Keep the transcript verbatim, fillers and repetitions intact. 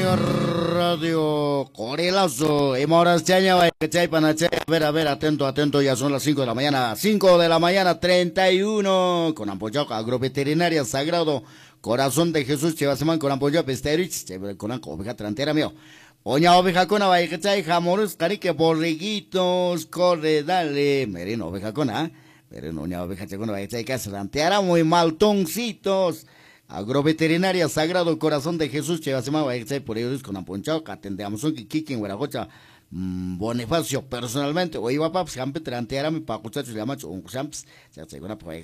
Radio Corelazo. Y moras chaña, vaya que chay panachay. A ver, a ver, atento, atento. Ya son las cinco de la mañana. cinco de la mañana, treinta y uno. Con Ampoyoc, agroveterinaria Sagrado Corazón de Jesús. Chevaseman con Ampoyoc, Pesterich. Con la oveja trantera mío. Oña oveja con vaya que chay. Jamones, carique, borreguitos. Corre, dale. Merino, oveja con, ah. Merino, oña oveja con vaya que chay. Que se trantera muy maltoncitos. Agroveterinaria Sagrado Corazón de Jesús, Chevasema, por ellos con Amponchao, atendemos un kiki en Huerajocha, Bonifacio, personalmente, oye, papá, siempre tranteara mi pacuchacho, le llama un champs, se hace una